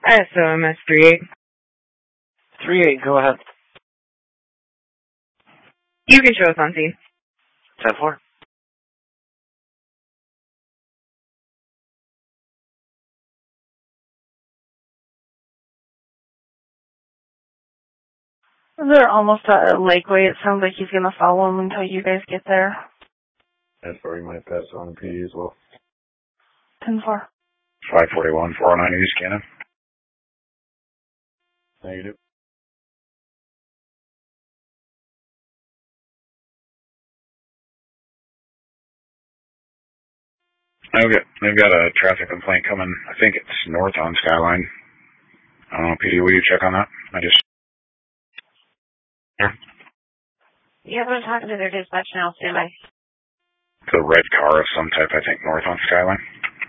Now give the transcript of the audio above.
SOMS 38. 38, go ahead. You can show us on scene. 10-4. They're almost at Lakeway. It sounds like he's going to follow him until you guys get there. That's where you might pass on PD as well. 10-4. 541, 409 East Cannon. Negative. Okay, they've got a traffic complaint coming. I think it's north on Skyline. I don't know, PD, will you check on that? Yeah, I'm talking to their dispatch now. Stand by. It's a red car of some type, I think, north on Skyline.